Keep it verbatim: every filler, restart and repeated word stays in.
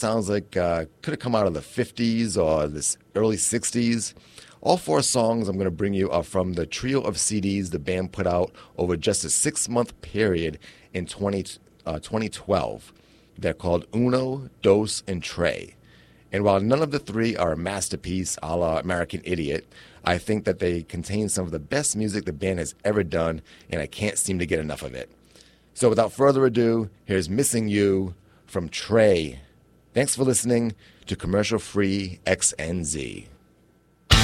sounds like uh, could have come out of the fifties or the early sixties. All four songs I'm going to bring you are from the trio of C Ds the band put out over just a six-month period in twenty, uh, twenty twelve. They're called Uno, Dos, and Tre. And while none of the three are a masterpiece a la American Idiot, I think that they contain some of the best music the band has ever done, and I can't seem to get enough of it. So without further ado, here's Missing You from Tre. Thanks for listening to Commercial Free X N Z.